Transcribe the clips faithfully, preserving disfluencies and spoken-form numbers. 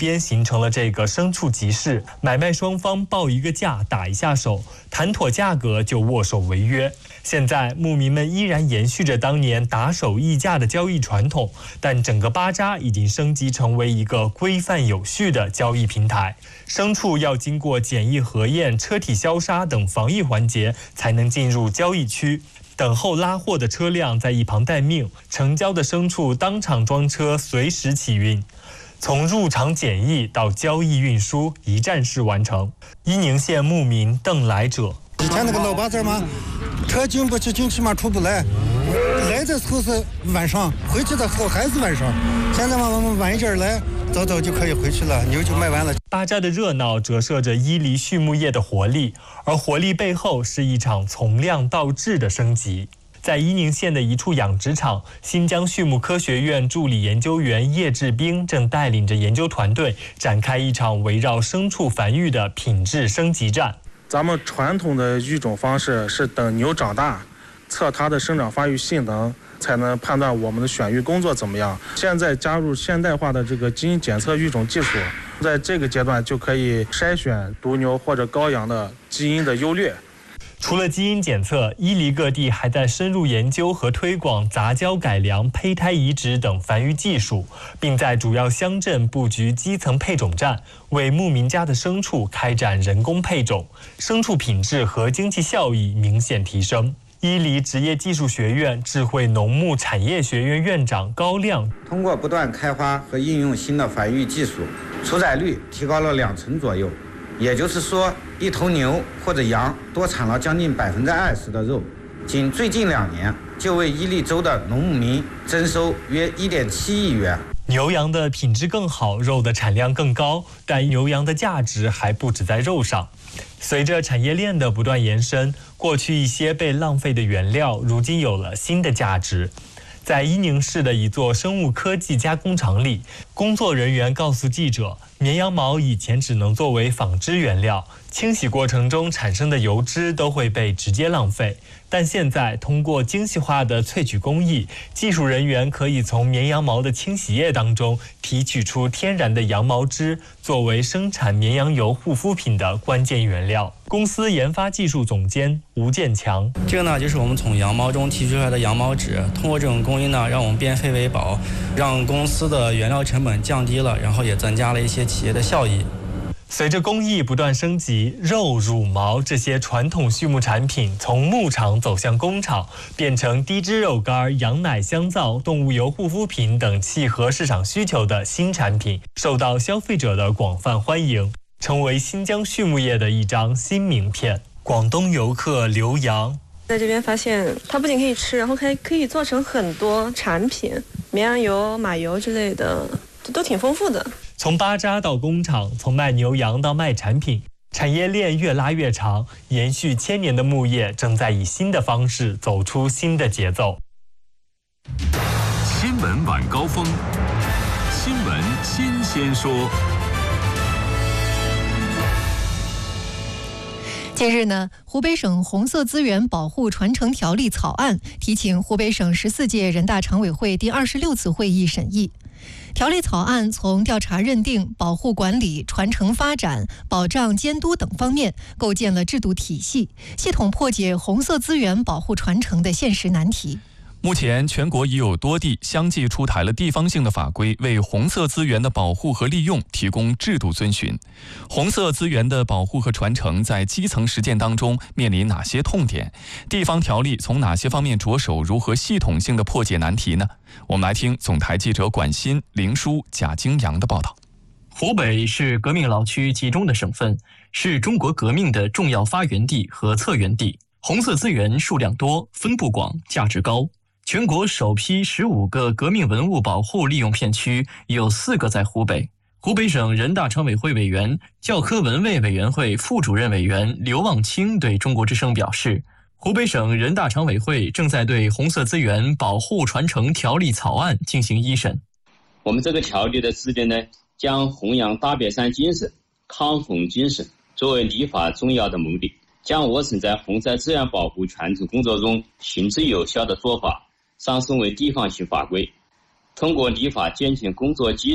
边形成了这个牲畜集市，买卖双方报一个价，打一下手，谈妥价格就握手为约。现在牧民们依然延续着当年打手议价的交易传统，但整个巴扎已经升级成为一个规范有序的交易平台。牲畜要经过检疫核验、车体消杀等防疫环节，才能进入交易区。等候拉货的车辆在一旁待命，成交的牲畜当场装车，随时起运。从入场检疫到交易运输，一站式完成。伊宁县牧民邓来者： 以前那个老巴扎嘛，车进不去，进去嘛出不来，来的时候是晚上，回去的时候还是晚上。现在嘛，我们晚一点来，早早就可以回去了，牛就卖完了。 巴扎的热闹折射着伊犁畜牧业的活力，而活力背后是一场从量到质的升级。在伊宁县的一处养殖场，新疆畜牧科学院助理研究员叶志兵正带领着研究团队展开一场围绕牲畜繁育的品质升级战。 咱们传统的育种方式是等牛长大，测它的生长发育性能，才能判断我们的选育工作怎么样。现在加入现代化的这个基因检测育种技术，在这个阶段就可以筛选犊牛或者羔羊的基因的优劣。 除了基因检测，伊犁各地还在深入研究和推广杂交改良、胚胎移植等繁育技术，并在主要乡镇布局基层配种站，为牧民家的牲畜开展人工配种，牲畜品质和经济效益明显提升。伊犁职业技术学院智慧农牧产业学院院长高亮： 通过不断开发和应用新的繁育技术，出崽率提高了两成左右。也就是说，一头牛或者羊多产了将近百分之二十的肉。仅最近两年，就为伊犁州的农牧民增收约一点七亿元。 牛羊的品质更好，肉的产量更高，但牛羊的价值还不止在肉上。随着产业链的不断延伸，过去一些被浪费的原料，如今有了新的价值。在伊宁市的一座生物科技加工厂里，工作人员告诉记者，绵羊毛以前只能作为纺织原料，清洗过程中产生的油脂都会被直接浪费。但现在通过精细化的萃取工艺，技术人员可以从绵羊毛的清洗液当中提取出天然的羊毛脂，作为生产绵羊油护肤品的关键原料。公司研发技术总监吴建强： 这个呢，就是我们从羊毛中提取出来的羊毛脂，通过这种工艺呢，让我们变废为宝，让公司的原料成本降低了，然后也增加了一些企业的效益。 随着工艺不断升级，肉、乳毛这些传统畜牧产品从牧场走向工厂，变成低脂肉干、羊奶香皂、动物油护肤品等契合市场需求的新产品，受到消费者的广泛欢迎，成为新疆畜牧业的一张新名片。广东游客刘洋在这边发现，它不仅可以吃，然后还可以做成很多产品，绵羊油、马油之类的，都挺丰富的。 从巴扎到工厂，从卖牛羊到卖产品，产业链越拉越长，延续千年的牧业正在以新的方式走出新的节奏。 新闻晚高峰，新闻新鲜说。 近日呢，湖北省红色资源保护传承条例草案提请湖北省十四届人大常委会第二十六次会议审议。条例草案从调查认定、保护管理、传承发展、保障监督等方面构建了制度体系，系统破解红色资源保护传承的现实难题。 目前，全国已有多地相继出台了地方性的法规，为红色资源的保护和利用提供制度遵循。红色资源的保护和传承在基层实践当中面临哪些痛点？地方条例从哪些方面着手？如何系统性的破解难题呢？我们来听总台记者管新、林书、贾京阳的报道。 湖北是革命老区集中的省份，是中国革命的重要发源地和策源地。红色资源数量多，分布广，价值高。全国首批十五个革命文物保护利用片区有四个在湖北。湖北省人大常委会委员、教科文卫委员会副主任委员刘望清对中国之声表示，湖北省人大常委会正在对红色资源保护传承条例草案进行一审。 我们这个条例的制定呢，将弘扬大别山精神、抗洪精神作为立法重要的目的，将我省在红色资源保护传承工作中行之有效的做法上升为地方性法规，通过立法健全工作机制，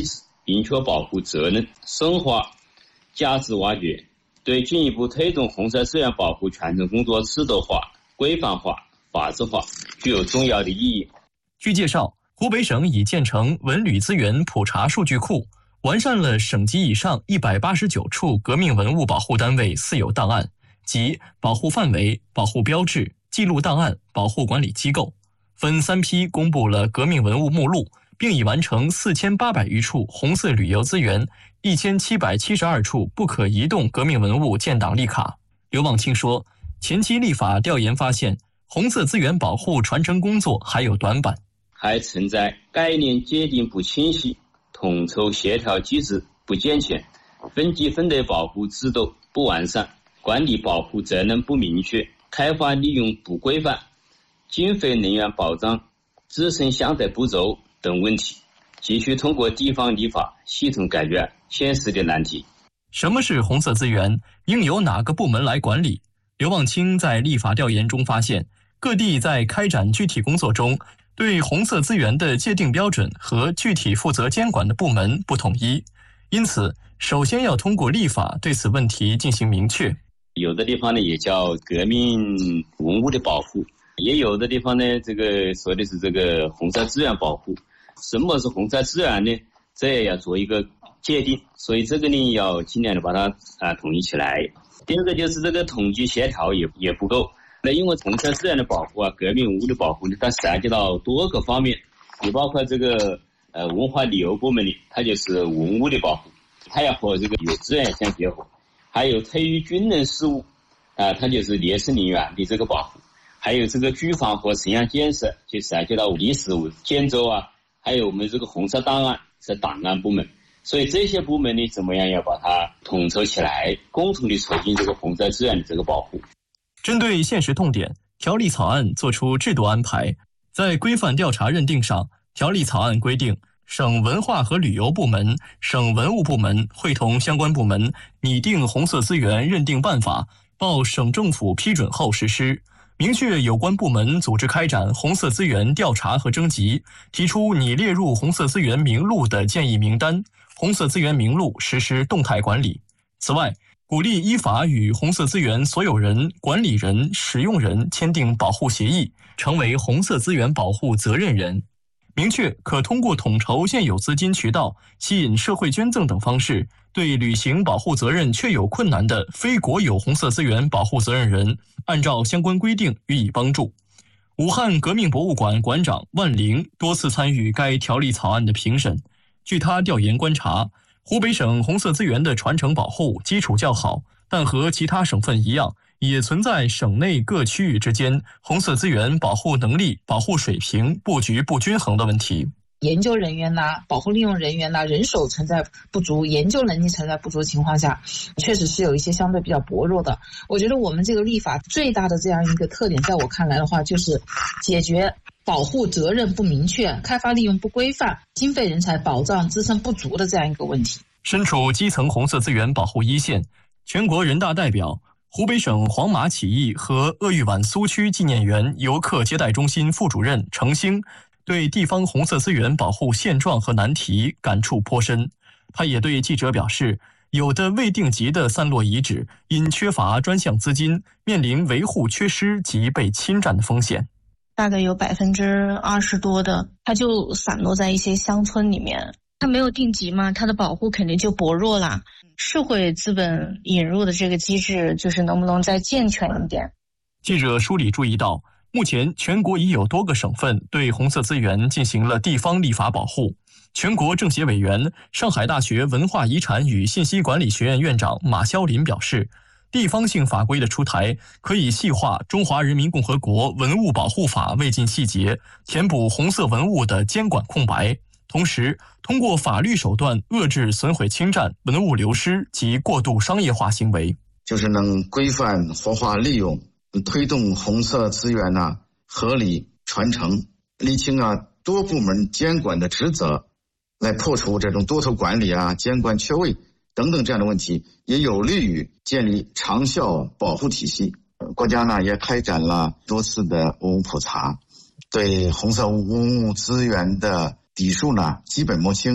明确保护责任，深化价值挖掘，对进一步推动红色资源保护传承工作制度化、规范化、法治化具有重要的意义。 据介绍，湖北省已建成文旅资源普查数据库，完善了省级以上一百八十九处革命文物保护单位私有档案，即保护范围、保护标志、记录档案、保护管理机构，分三批公布了革命文物目录，并已完成四千八百余处红色旅游资源、一千七百七十二处不可移动革命文物建档立卡。刘望清说，前期立法调研发现，红色资源保护传承工作还有短板， 还存在概念界定不清晰、统筹协调机制不健全、分级分类保护制度不完善、管理保护责任不明确、开发利用不规范、经费人员保障、自身相对不足等问题，急需通过地方立法系统解决现实的难题。 什么是红色资源？应由哪个部门来管理？刘望清在立法调研中发现，各地在开展具体工作中，对红色资源的界定标准和具体负责监管的部门不统一，因此首先要通过立法对此问题进行明确。 有的地方呢也叫革命文物的保护，也有的地方呢这个说的是这个红色资源保护。什么是红色资源呢？这也要做一个界定，所以这个呢要尽量的把它啊统一起来。第二个就是这个统计协调也也不够。那因为红色资源的保护啊，革命文物的保护呢，它涉及到多个方面，也包括这个呃文化旅游部门里，它就是文物的保护，它要和这个有资源相结合。还有退役军人事务啊、呃，它就是烈士陵园的这个保护。还有这个住房和城乡建设，就涉及到历史建筑啊，还有我们这个红色档案是档案部门。所以这些部门呢，怎么样要把它统筹起来，共同的促进这个红色资源的这个保护。 针对现实痛点，条例草案作出制度安排。在规范调查认定上，条例草案规定，省文化和旅游部门、省文物部门会同相关部门拟定红色资源认定办法，报省政府批准后实施。明确有关部门组织开展红色资源调查和征集，提出拟列入红色资源名录的建议名单，红色资源名录实施动态管理。此外，鼓励依法与红色资源所有人、管理人、使用人签订保护协议，成为红色资源保护责任人。明确可通过统筹现有资金渠道、吸引社会捐赠等方式，对履行保护责任确有困难的非国有红色资源保护责任人，按照相关规定予以帮助。武汉革命博物馆馆长万玲多次参与该条例草案的评审。据他调研观察，湖北省红色资源的传承保护基础较好，但和其他省份一样，也存在省内各区域之间红色资源保护能力、保护水平、布局不均衡的问题。 研究人员呐、啊、保护利用人员呐、啊、人手存在不足、研究能力存在不足的情况下，确实是有一些相对比较薄弱的。我觉得我们这个立法最大的这样一个特点，在我看来的话，就是解决保护责任不明确、开发利用不规范、经费人才保障支撑不足的这样一个问题。 身处基层红色资源保护一线，全国人大代表、湖北省黄马起义和鄂豫皖苏区纪念园游客接待中心副主任程兴对地方红色资源保护现状和难题感触颇深。他也对记者表示，有的未定级的散落遗址因缺乏专项资金，面临维护缺失及被侵占的风险。 大概有百分之二十多的，它就散落在一些乡村里面。它没有定级嘛，它的保护肯定就薄弱了。社会资本引入的这个机制，就是能不能再健全一点？ 记者梳理注意到，目前全国已有多个省份对红色资源进行了地方立法保护。全国政协委员、上海大学文化遗产与信息管理学院院长马肖林表示，地方性法规的出台可以细化《中华人民共和国文物保护法》未尽细节，填补红色文物的监管空白，同时通过法律手段遏制损毁侵占、文物流失及过度商业化行为， 就是能规范活化利用，推动红色资源呢、啊、合理传承，厘清啊多部门监管的职责，来破除这种多头管理啊、监管缺位等等这样的问题，也有利于建立长效保护体系。国家呢也开展了多次的文物普查，对红色文物资源的底数呢基本摸清，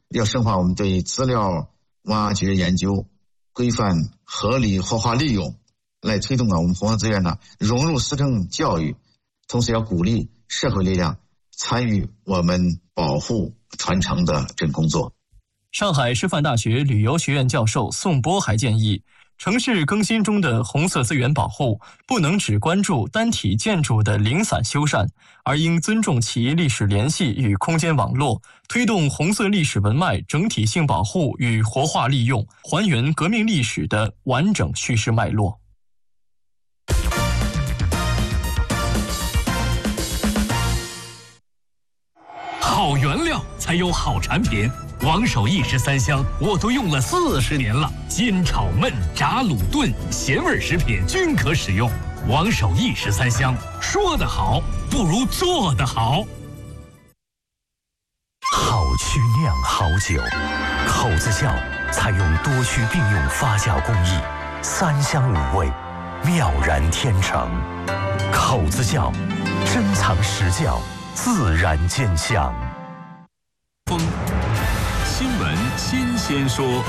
要深化我们对资料挖掘研究、规范合理活化利用，来推动啊我们红色资源呢融入师生教育，同时要鼓励社会力量参与我们保护传承的这工作。 上海师范大学旅游学院教授宋波还建议，城市更新中的红色资源保护不能只关注单体建筑的零散修缮，而应尊重企业历史联系与空间网络，推动红色历史文脉整体性保护与活化利用，还原革命历史的完整叙事脉络。 好原料才有好产品。王守义十三香我都用了四十年了，煎炒焖炸卤炖咸味食品均可使用。王守义十三香，说得好不如做得好。 好曲酿好酒，口子窖采用多区并用发酵工艺，三香五味，妙然天成。口子窖珍藏实窖，自然见香。 风新闻新鲜说。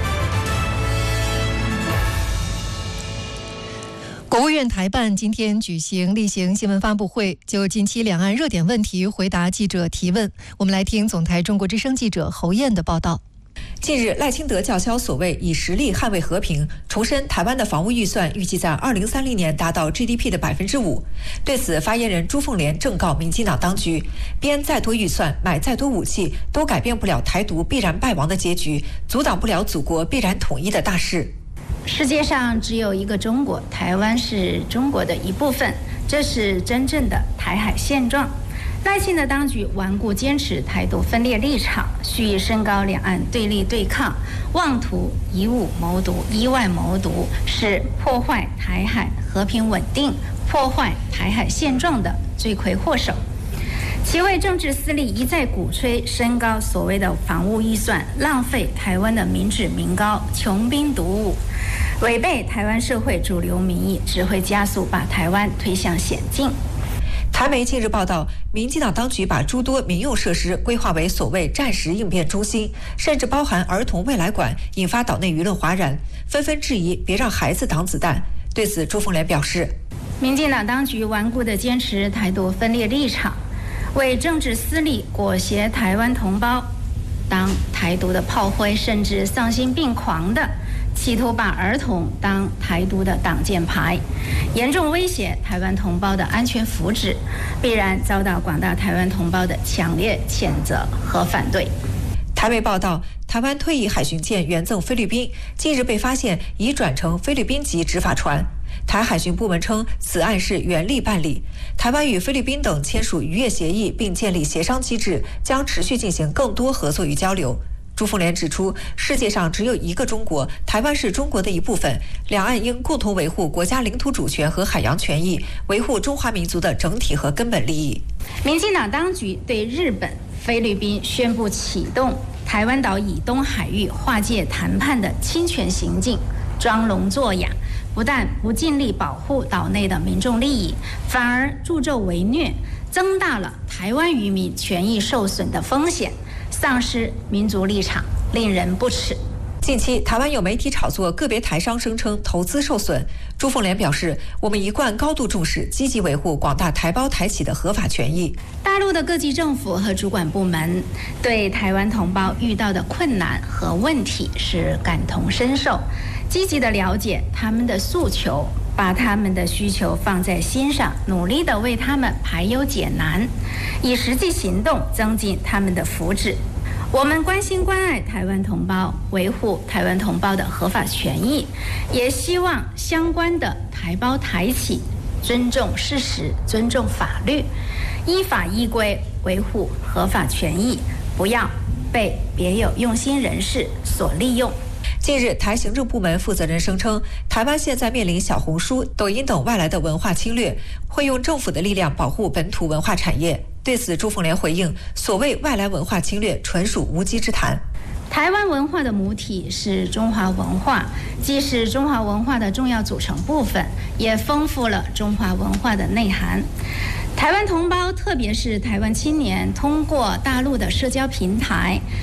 国务院台办今天举行例行新闻发布会，就近期两岸热点问题回答记者提问。我们来听总台中国之声记者侯燕的报道。 近日，赖清德叫嚣所谓以实力捍卫和平，重申台湾的防务预算预计在二零三零年达到 G D P 的百分之五。对此，发言人朱凤莲正告民进党当局，编再多预算，买再多武器，都改变不了台独必然败亡的结局，阻挡不了祖国必然统一的大势。 世界上只有一个中国，台湾是中国的一部分，这是真正的台海现状。赖清德当局顽固坚持台独分裂立场，蓄意升高两岸对立对抗，妄图以武谋独、以外谋独，是破坏台海和平稳定、破坏台海现状的罪魁祸首。其为政治私利一再鼓吹升高所谓的防务预算，浪费台湾的民脂民膏，穷兵黩武，违背台湾社会主流民意，只会加速把台湾推向险境。 台媒近日报道，民进党当局把诸多民用设施规划为所谓战时应变中心，甚至包含儿童未来馆，引发岛内舆论哗然，纷纷质疑别让孩子挡子弹。对此，朱凤莲表示， 民进党当局顽固地坚持台独分裂立场，为政治私利裹挟台湾同胞当台独的炮灰，甚至丧心病狂的企图把儿童当台独的挡箭牌，严重威胁台湾同胞的安全福祉，必然遭到广大台湾同胞的强烈谴责和反对。 台媒报道，台湾退役海巡舰援赠菲律宾，近日被发现已转成菲律宾籍执法船。台海巡部门称，此案是原力办理。台湾与菲律宾等签署渔业协议，并建立协商机制，将持续进行更多合作与交流。朱凤莲指出，世界上只有一个中国，台湾是中国的一部分，两岸应共同维护国家领土主权和海洋权益，维护中华民族的整体和根本利益。 民进党当局对日本、菲律宾宣布启动台湾岛以东海域划界谈判的侵权行径，装聋作哑，不但不尽力保护岛内的民众利益，反而助纣为虐，增大了台湾渔民权益受损的风险，丧失民族立场，令人不齿。 近期，台湾有媒体炒作个别台商声称投资受损。朱凤莲表示，我们一贯高度重视，积极维护广大台胞台企的合法权益。 大陆的各级政府和主管部门对台湾同胞遇到的困难和问题是感同身受，积极的了解他们的诉求，把他们的需求放在心上，努力的为他们排忧解难，以实际行动增进他们的福祉。我们关心关爱台湾同胞，维护台湾同胞的合法权益，也希望相关的台胞台企尊重事实，尊重法律，依法依规维护合法权益，不要被别有用心人士所利用。 近日，台行政部门负责人声称，台湾现在面临小红书、抖音等外来的文化侵略，会用政府的力量保护本土文化产业。对此，朱凤莲回应，所谓外来文化侵略纯属无稽之谈。 台湾文化的母体是中华文化，既是中华文化的重要组成部分，也丰富了中华文化的内涵。台湾同胞，特别是台湾青年，通过大陆的社交平台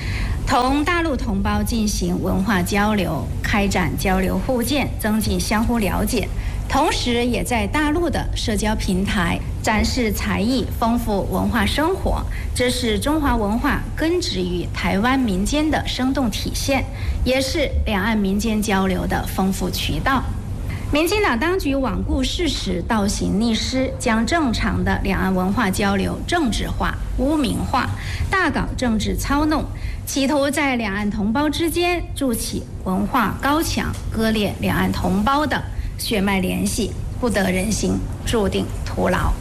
同大陆同胞进行文化交流，开展交流互鉴，增进相互了解，同时也在大陆的社交平台展示才艺，丰富文化生活。这是中华文化根植于台湾民间的生动体现，也是两岸民间交流的丰富渠道。民进党当局罔顾事实，倒行逆施，将正常的两岸文化交流政治化、污名化，大搞政治操弄，企图在两岸同胞之间筑起文化高墙，割裂两岸同胞的血脉联系，不得人心，注定徒劳。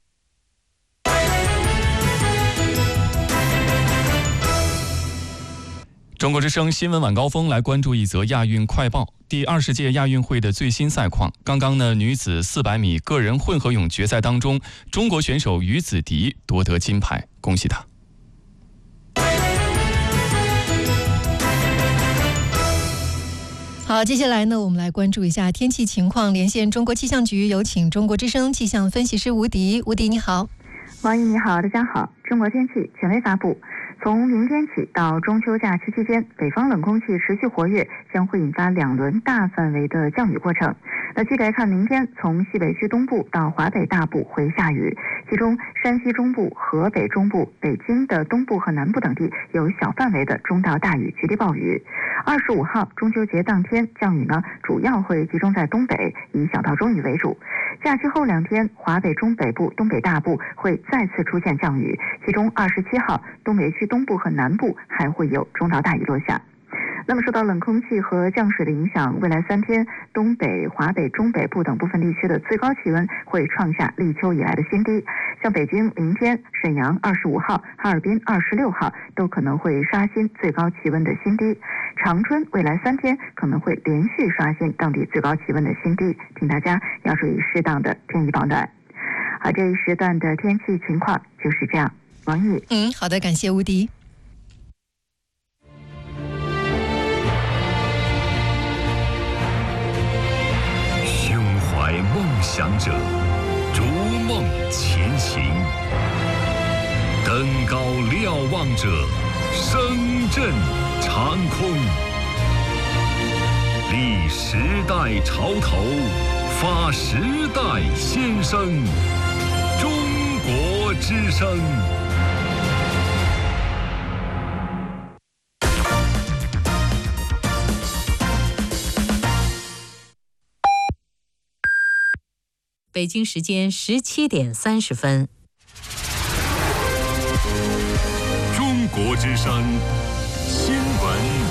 中国之声新闻晚高峰来关注一则亚运快报。第二十届亚运会的最新赛况，刚刚呢女子四百米个人混合泳决赛当中，中国选手于子迪夺得金牌，恭喜她。 好，接下来呢，我们来关注一下天气情况。连线中国气象局，有请中国之声气象分析师吴迪。吴迪，你好。 王毅，你好，大家好。中国天气权威发布。从明天起到中秋假期期间，北方冷空气持续活跃，将会引发两轮大范围的降雨过程。那具体来看，明天从西北区东部到华北大部会下雨，其中山西中部、河北中部、北京的东部和南部等地有小范围的中到大雨、局地暴雨。二十五号中秋节当天，降雨呢主要会集中在东北，以小到中雨为主。假期后两天，华北中北部、东北大部会再次出现降雨，其中二十七号东北区东部和南部还会有中到大雨落下。那么受到冷空气和降水的影响，未来三天东北、华北、中北部等部分地区的最高气温会创下立秋以来的新低。像北京明天、沈阳二十五号、哈尔滨二十六号都可能会刷新最高气温的新低。长春未来三天可能会连续刷新当地最高气温的新低，请大家要注意适当的天气保暖。好，这一时段的天气情况就是这样。王毅， 嗯，好的，感谢吴迪。 胸怀梦想者，逐梦前行；登高瞭望者，声震长空。立时代潮头，发时代先声。中国之声。 北京时间十七点三十分。 中国之声新闻